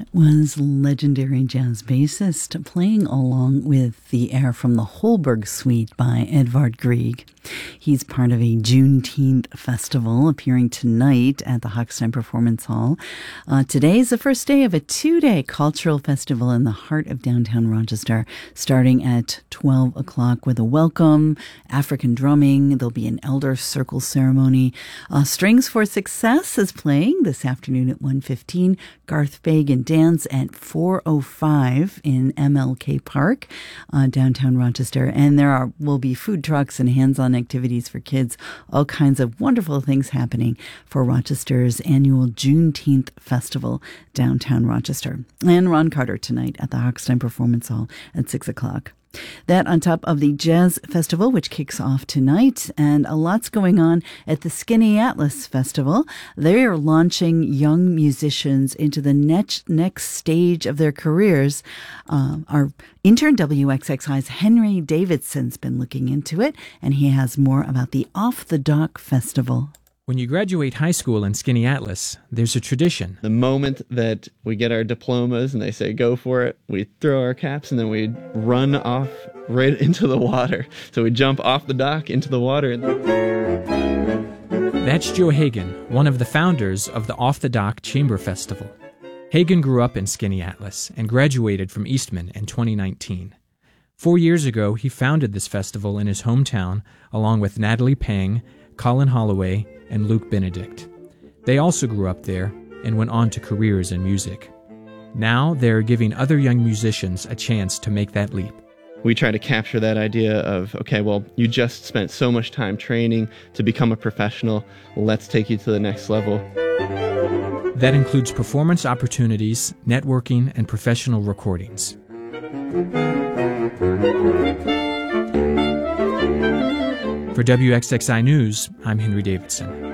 Was legendary jazz bassist playing along with the air from the Holberg Suite by Edvard Grieg. He's part of a Juneteenth festival appearing tonight at the Hochstein Performance Hall. Today is the first day of a 2-day cultural festival in the heart of downtown Rochester, starting at 12 o'clock with a welcome, African drumming. There'll be an elder circle ceremony. Strings for Success is playing this afternoon at 1:15. Garth Fagan Dance at 4:05 in MLK Park, downtown Rochester. And there will be food trucks and hands-on activities for kids, all kinds of wonderful things happening for Rochester's annual Juneteenth Festival, downtown Rochester. And Ron Carter tonight at the Hochstein Performance Hall at 6 o'clock. That on top of the Jazz Festival, which kicks off tonight, and a lot's going on at the Skinny Atlas Festival. They are launching young musicians into the next stage of their careers. Our intern WXXI's Henry Davidson's been looking into it, and he has more about the Off the Dock Festival. When you graduate high school in Skinny Atlas, there's a tradition. The moment that we get our diplomas and they say go for it, we throw our caps and then we run off right into the water. So we jump off the dock into the water. That's Joe Hagan, one of the founders of the Off the Dock Chamber Festival. Hagan grew up in Skinny Atlas and graduated from Eastman in 2019. 4 years ago, he founded this festival in his hometown along with Natalie Pang, Colin Holloway, and Luke Benedict. They also grew up there and went on to careers in music. Now they're giving other young musicians a chance to make that leap. We try to capture that idea of, okay, well, you just spent so much time training to become a professional. Let's take you to the next level. That includes performance opportunities, networking, and professional recordings. For WXXI News, I'm Henry Davidson.